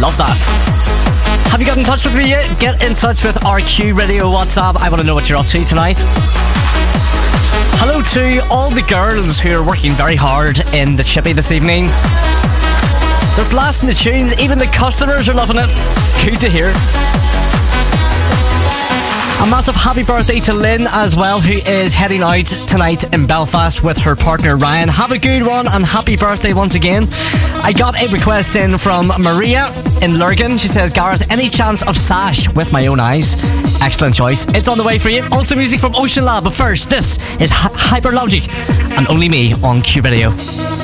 Love that. Have you got in touch with me yet? Get in touch with RQ Radio WhatsApp. I want to know what you're up to tonight. Hello to all the girls who are working very hard in the chippy this evening. They're blasting the tunes. Even the customers are loving it. Good to hear. A massive happy birthday to Lynn as well, who is heading out tonight in Belfast with her partner Ryan. Have a good one and happy birthday once again. I got a request in from Maria in Lurgan. She says, Gareth, any chance of Sash with My Own Eyes? Excellent choice. It's on the way for you. Also music from Ocean Lab. But first, this is Hyperlogic and Only Me on Q Radio.